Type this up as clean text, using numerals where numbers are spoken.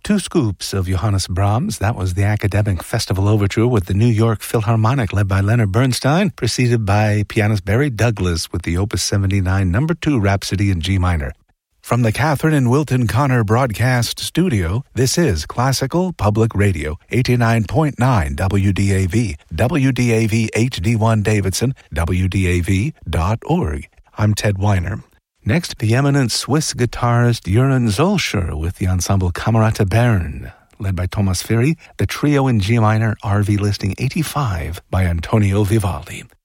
Two scoops of Johannes Brahms. That was the Academic Festival Overture with the New York Philharmonic led by Leonard Bernstein, preceded by pianist Barry Douglas with the Opus 79 No. 2 Rhapsody in G minor. From the Catherine and Wilton Connor Broadcast Studio, this is Classical Public Radio, 89.9 WDAV, WDAV HD1 Davidson, WDAV.org. I'm Ted Weiner. Next, the eminent Swiss guitarist Jürgen Zolscher with the ensemble Camerata Bern, led by Thomas Ferry, the trio in G minor, RV Listing 85 by Antonio Vivaldi.